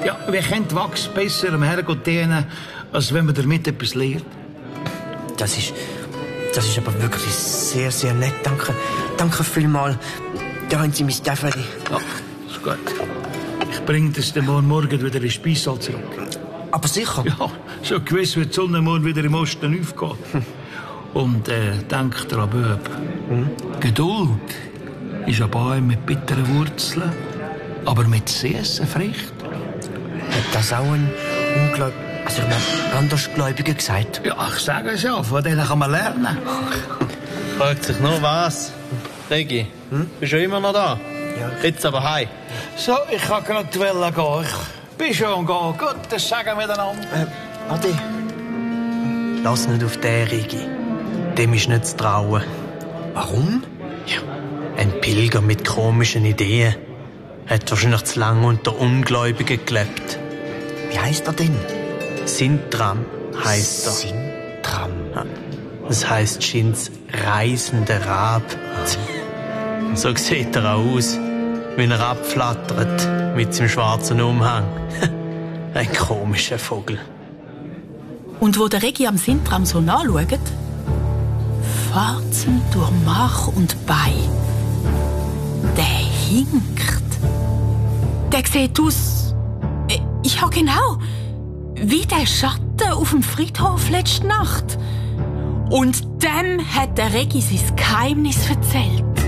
Ja, wir können Wachs besser am Herrgott dienen, als wenn man damit etwas lehrt. Das ist aber wirklich sehr, sehr nett. Danke. Danke vielmals. Da haben Sie mein Täferli. Ja, ist gut. Ich bringe das dann morgen wieder in den Speissaal zurück. Aber sicher? Ja, so gewiss wird die Sonne morgen wieder im Osten aufgehen. Und denk dran, Bub. Geduld ist ein Baum mit bitteren Wurzeln, aber mit süßen Früchten. Hat das auch ein Andersgläubiger gesagt? Ja, ich sage es ja, von denen kann man lernen. Fragt sich nur was. Regi, bist du immer noch da? Ja. Jetzt aber heim. So, ich kann gerade gehen. Ich bin schon gehen. Gut, das sagen wir miteinander. Adi, lass nicht auf den, Regi. Dem ist nicht zu trauen. Warum? Ja, ein Pilger mit komischen Ideen. Hat wahrscheinlich zu lange unter Ungläubigen gelebt. Wie heisst er denn? Sintram heisst er. Sintram? Ja. Das heisst Schins reisender Rab. So sieht er auch aus, wenn er abflattert mit seinem schwarzen Umhang. Ein komischer Vogel. Und wo der Regi am Sintram so nachschaut, Farzen durch Mark und Bein. Der hinkt. Der sieht aus... Ja, genau. Wie der Schatten auf dem Friedhof letzte Nacht. Und dem hat der Regi sein Geheimnis erzählt.